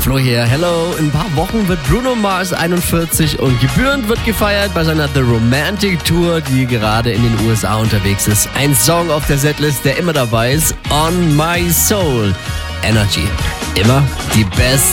Flo hier. Hello. In ein paar Wochen wird Bruno Mars 41 und gebührend wird gefeiert bei seiner The Romantic Tour, die gerade in den USA unterwegs ist. Ein Song auf der Setlist, der immer dabei ist. On My Soul. Energy. Immer die Best.